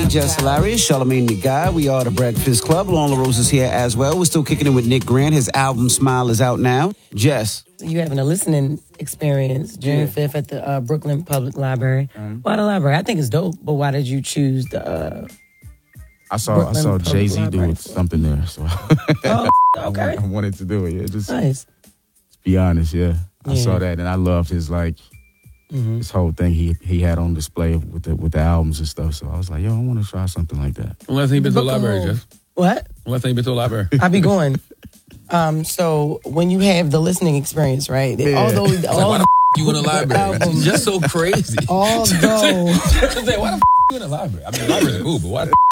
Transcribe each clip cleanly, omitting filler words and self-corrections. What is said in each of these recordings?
Jess Hilarious, Charlamagne the Guy. We are the Breakfast Club. Along the Roses here as well. We're still kicking it with Nick Grant. His album Smile is out now. Jess. You having a listening experience June 5th at the Brooklyn Public Library. Why the library? I think it's dope, but why did you choose the I saw Jay-Z do something there, so okay. I wanted to do it. Yeah, just nice. To be honest, I saw that and I loved his this whole thing he had on display with the albums and stuff. So I was like, yo, I want to try something like that. When last time you been to the library, Jeff? What? When last time you been to the library? I be going. So when you have the listening experience, right? Although why the you in the library? It's just so crazy. Although why the you in the library? I mean, the library's cool, but why the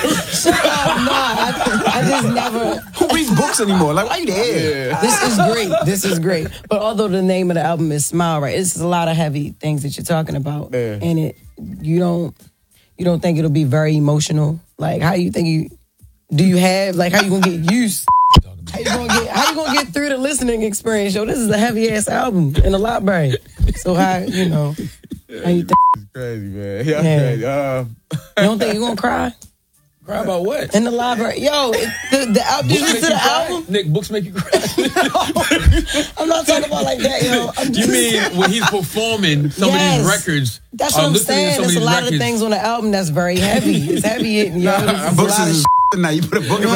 I just never. Who reads books anymore? Like, why you there? Yeah. This is great. But although the name of the album is Smile, right? It's a lot of heavy things that you're talking about, and you don't think it'll be very emotional. Like, how you think do you have like how you gonna get used? How you gonna get through the listening experience? Yo, this is a heavy ass album in the library. So how you think? It's crazy, man. Yeah. Crazy. You don't think you're gonna cry? Cry about what? In the library. Yo, the album. Did you listen to the album? Nick, books make you cry. I'm not talking about like that, yo. You mean when he's performing some of these records? That's what I'm saying. There's a lot of things on the album that's very heavy. It's heavy hitting, yo. Books is tonight. You put a book in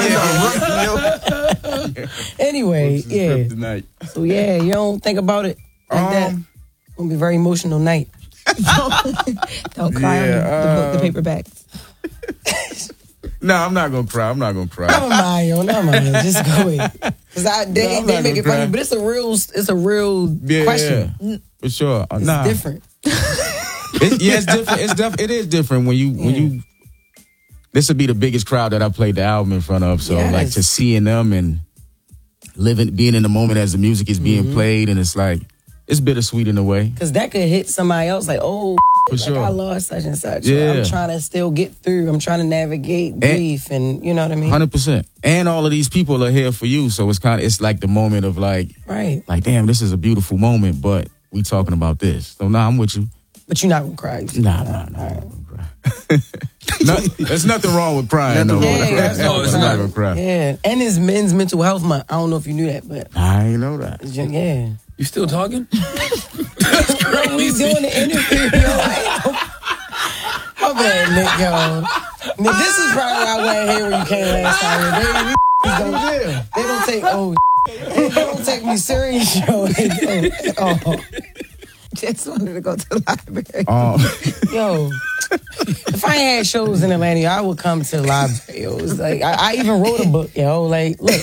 my Anyway, So you don't think about it like that. It's gonna be a very emotional night. Don't cry on the paperbacks. No, I'm not gonna cry. Never mind. Just go ahead. Because they make it funny, but it's a real question. Yeah, for sure. It's different. It's different. It is different when you. This would be the biggest crowd that I played the album in front of. So like to seeing them and being in the moment as the music is being played, and it's like it's bittersweet in a way. Because that could hit somebody else like, for sure. I lost such and such. Yeah. I'm trying to still get through. I'm trying to navigate grief, and you know what I mean. 100%. And all of these people are here for you, so it's like the moment of like damn, this is a beautiful moment, but we talking about this. So I'm with you. But you're not gonna cry. Nah. There's nothing wrong with crying. It's not gonna cry. Yeah, and it's Men's Mental Health Month. I don't know if you knew that, but I ain't know that. Yeah. You still talking? That's crazy. We doing the interview, yo. How bad, Nick, yo? Nick, this is probably why I wasn't here when you came last time. They don't take me serious, yo. Just wanted to go to the library. Yo, if I ain't had shows in Atlanta, I would come to the library. It was like I even wrote a book, yo. Like, look,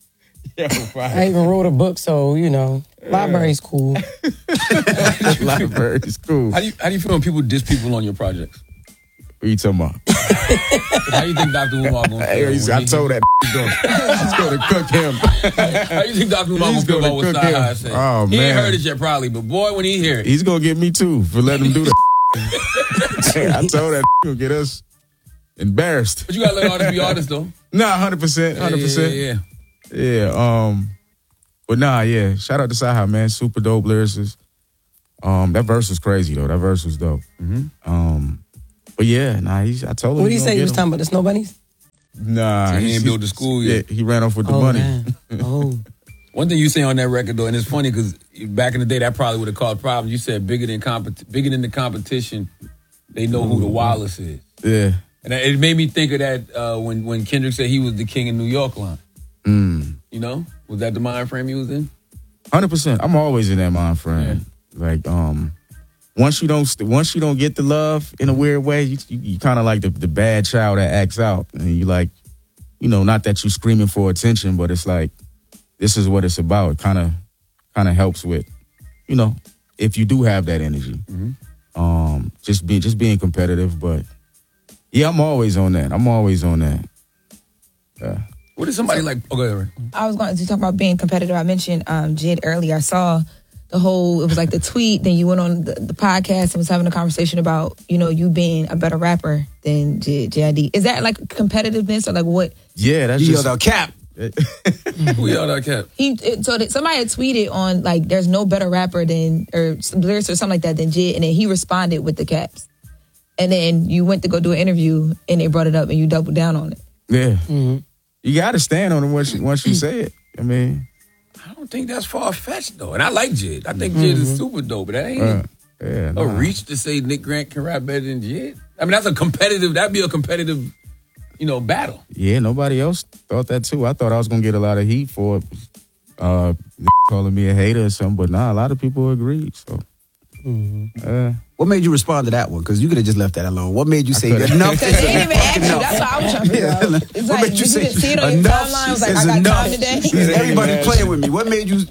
I even wrote a book, so library's cool. Library's cool. How do you feel when people diss people on your projects? What are you talking about? How you think Dr. Umar gonna feel? I told that he's going to cook him. How you think Dr. Umar gonna feel about what Sci-Hi said? Oh, he man. ain't heard it yet probably, but boy, when he hear it. He's going to get me too for letting him do that. I told that he'll get us embarrassed. But you got to let artists be artists though. Nah, 100%. 100%. Yeah. But shout out to Sci-Hi, man. Super dope lyricist. That verse was crazy though. That verse was dope. But I told him. What did he say? He was talking about the snow bunnies? Nah, so he ain't built the school yet. Yeah, he ran off with the money. One thing you say on that record though, and it's funny because back in the day that probably would have caused problems. You said bigger than the competition, they know who the Wallace is. Yeah, and it made me think of that when Kendrick said he was the king of New York line. Was that the mind frame he was in? 100%. I'm always in that mind frame. Yeah. Like once you don't get the love in a weird way, you kind of like the bad child that acts out, and you like, not that you screaming for attention, but it's like this is what it's about. It kind of helps with, if you do have that energy, just being competitive. But yeah, I'm always on that. Yeah. What is somebody like? Oh, go ahead. I was going to talk about being competitive. I mentioned Jid earlier. I saw it was like the tweet, then you went on the podcast and was having a conversation about, you being a better rapper than JID. Is that like competitiveness or like what? Yeah, that's just... yelled out cap. Who yelled out cap? Somebody had tweeted on like, there's no better rapper than, or lyrics or something like that than Jid, and then he responded with the caps. and then you went to go do an interview, and they brought it up, and you doubled down on it. Yeah. You got to stand on it once you say it. I mean, I don't think that's far-fetched, though. And I like Jid. I think Jid is super dope, but that ain't a reach to say Nick Grant can rap better than Jid. I mean, that'd be a competitive, battle. Yeah, nobody else thought that too. I thought I was going to get a lot of heat for it. Calling me a hater or something, but nah, a lot of people agreed, so. What made you respond to that one? Because you could have just left that alone. What made you say enough? Because they didn't even ask you. That's what I was trying to figure out. It's What like, made you say didn't see it on your enough? timeline. I was like, She I says got enough. time today. Everybody playing with me. What made you?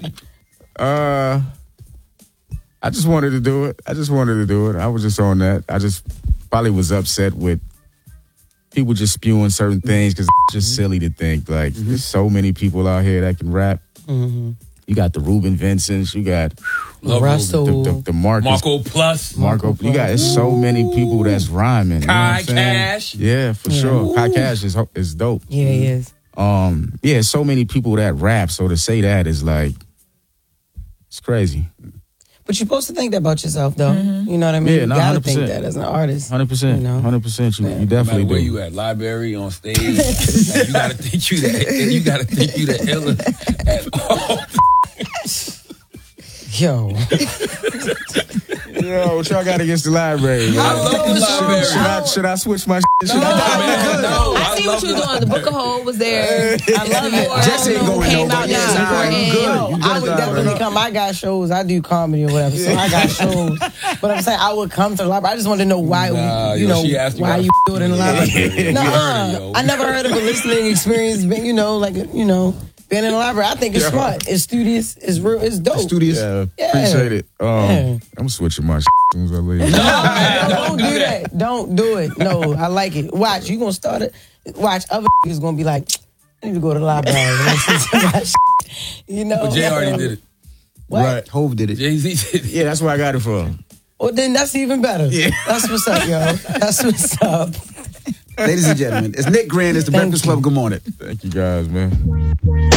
I just wanted to do it. I was just on that. I just probably was upset with people just spewing certain things because it's just silly to think. Like, there's so many people out here that can rap. You got the Ruben Vincents. You got Russell. the Marcus. Marco Plus. Marco. You got so many people that's rhyming. You know what I'm Kai saying? Cash. Yeah, for sure. Kai Cash is dope. Yeah, he is. Yeah, so many people that rap. So to say that is like, it's crazy. But you're supposed to think that about yourself, though. You know what I mean? Yeah, no, you gotta 100%. think that as an artist. 100%. You know? 100%. You definitely Where do. you at? Library, on stage. Like, you gotta think you the iller at all. Yo. Yo, what y'all got against the library? Man? I love the library. Should I switch my shit? No, I see what you're doing. The Book of Hope was there. I love it. Jesse ain't going came nowhere. out Yeah, now. nah, you good. Yo, You I good. would definitely come. I got shows. I do comedy or whatever, so I got shows. But I'm saying I would come to the library. I just want to know why, she asked you why about you do it in the library. yo. I never heard of a listening experience. Being, being in the library. I think it's smart. It's studious. It's real. It's dope. Studious. Yeah, appreciate it. I'm switching my shit as soon as I leave. Don't do that. Don't do it. No, I like it. Watch, you gonna start it. Watch, other is gonna be like, I need to go to the library. And listen to my shit. But Jay already did it. What? Right. Hove did it. Jay-Z did it. Yeah, that's where I got it from. Well, then that's even better. Yeah. That's what's up, yo. That's what's up. Ladies and gentlemen, it's Nick Grant. It's the Thank Breakfast you. Club. Good morning. Thank you guys, man.